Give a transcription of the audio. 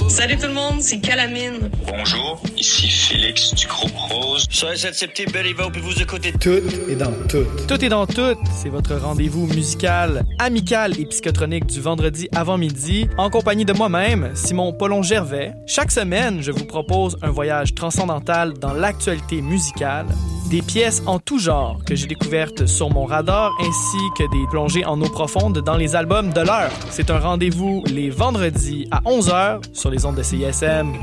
Salut tout le monde, c'est Calamine. Bonjour, ici Félix du groupe Rose. Soyez cette petite belle Eva, puis vous écoutez Tout est dans tout. Tout est dans tout, c'est votre rendez-vous musical, amical et psychotronique du vendredi avant midi, en compagnie de moi-même, Simon Paulon-Gervais. Chaque semaine, je vous propose un voyage transcendantal dans l'actualité musicale, des pièces en tout genre que j'ai découvertes sur mon radar, ainsi que des plongées en eau profonde dans les albums de l'heure. C'est un rendez-vous les vendredis à 11h sur les ondes de CISM.